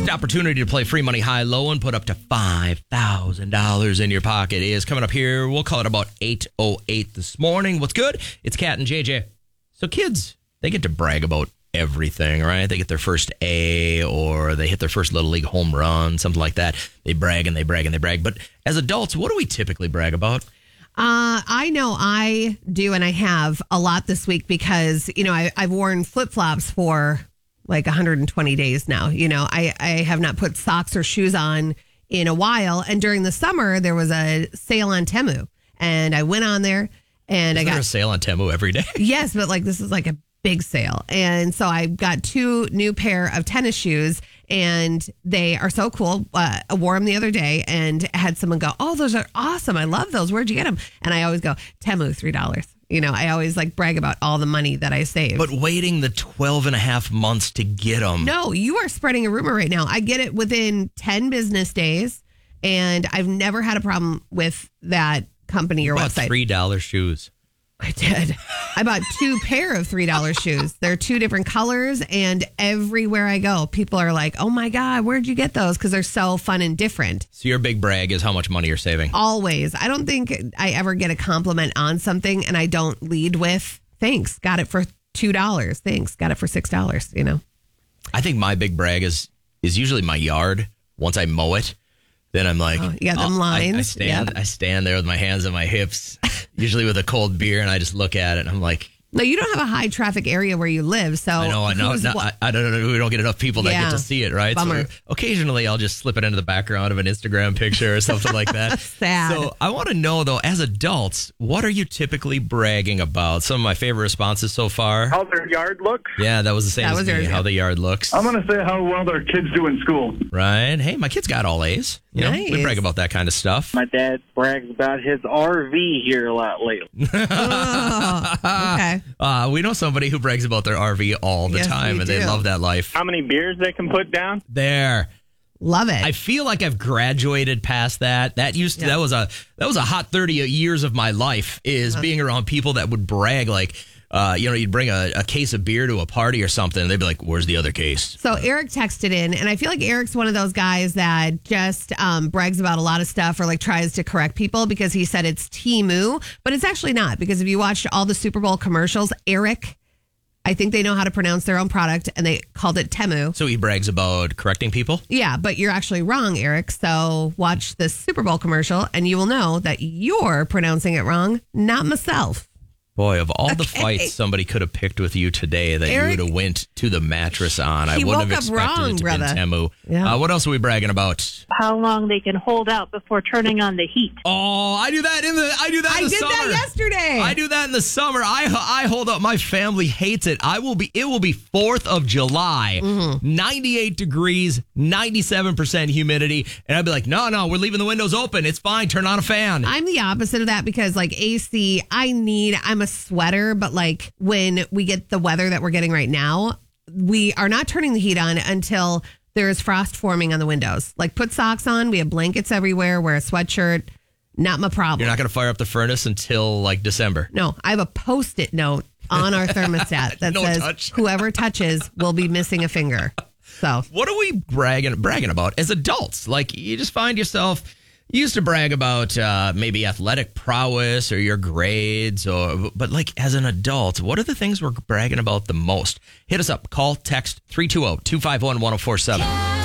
Next opportunity to play free money high-low and put up to $5,000 in your pocket is coming up here. We'll call it about 8:08 this morning. What's good? It's Kat and JJ. So kids, they get to brag about everything, right? They get their first A or they hit their first Little League home run, something like that. They brag and they brag and they brag. But as adults, what do we typically brag about? I know I do, and I have a lot this week because, I've worn flip-flops for like 120 days now. I have not put socks or shoes on in a while. And during the summer, there was a sale on Temu. And I went on there and Isn't there a sale on Temu every day? Yes, but this is like a big sale. And so I got 2 new pair of tennis shoes and they are so cool. I wore them the other day and had someone go, "Oh, those are awesome. I love those. Where'd you get them?" And I always go, "Temu, $3. I always brag about all the money that I save. But waiting the 12 and a half months to get them. No, you are spreading a rumor right now. I get it within 10 business days and I've never had a problem with that company or website. $3 shoes. I did. I bought 2 pair of $3 shoes. They're 2 different colors, and everywhere I go, people are like, "Oh my God, where'd you get those?" Because they're so fun and different. So your big brag is how much money you're saving. Always. I don't think I ever get a compliment on something, and I don't lead with, "Thanks, got it for $2. Thanks, got it for $6, I think my big brag is usually my yard. Once I mow it, then I'm like, you got them lines. I stand there with my hands on my hips, usually with a cold beer, and I just look at it and I'm like, no, you don't have a high traffic area where you live, so I know. I don't know. We don't get enough people that get to see it, right? Bummer. So occasionally, I'll just slip it into the background of an Instagram picture or something like that. Sad. So I want to know though, as adults, what are you typically bragging about? Some of my favorite responses so far. How their yard looks. Yeah, that was the same as me. How the yard looks. I'm going to say how well their kids do in school. Right. Hey, my kid's got all A's. Nice. We brag about that kind of stuff. My dad brags about his RV here a lot lately. Okay. We know somebody who brags about their RV all the time, and they love that life. How many beers they can put down? There. Love it. I feel like I've graduated past that. That was a hot 30 years of my life is being around people that would brag like, you'd bring a case of beer to a party or something, and they'd be like, "Where's the other case?" So Eric texted in, and I feel like Eric's one of those guys that just brags about a lot of stuff or tries to correct people because he said it's Temu, but it's actually not, because if you watched all the Super Bowl commercials, Eric, I think they know how to pronounce their own product, and they called it Temu. So he brags about correcting people? Yeah, but you're actually wrong, Eric. So watch the Super Bowl commercial, and you will know that you're pronouncing it wrong, not myself. Boy, of all the fights somebody could have picked with you today that Eric, you would have went to the mattress on, I he wouldn't woke have up expected wrong, it to brother. be Temu. Yeah. What else are we bragging about? How long they can hold out before turning on the heat. Oh, I do that in the I did did that yesterday. I do that in the summer. I hold up. My family hates it. It will be 4th of July, 98 degrees, 97% humidity, and I'd be like, no, we're leaving the windows open. It's fine. Turn on a fan. I'm the opposite of that because AC, I'm a sweater, but when we get the weather that we're getting right now, we are not turning the heat on until there is frost forming on the windows. Put socks on. We have blankets everywhere. Wear a sweatshirt. Not my problem. You're not going to fire up the furnace until December. No, I have a Post-it note on our thermostat that says whoever touches will be missing a finger. So what are we bragging about as adults? You just find yourself. You used to brag about maybe athletic prowess or your grades, but as an adult, what are the things we're bragging about the most? Hit us up. Call, text 320-251-1047.